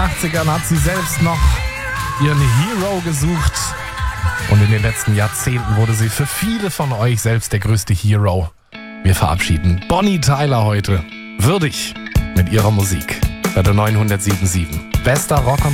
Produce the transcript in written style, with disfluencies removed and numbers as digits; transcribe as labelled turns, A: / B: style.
A: 80ern hat sie selbst noch ihren Hero gesucht. Und in den letzten Jahrzehnten wurde sie für viele von euch selbst der größte Hero. Wir verabschieden Bonnie Tyler heute würdig mit ihrer Musik bei der 977. Bester Rock und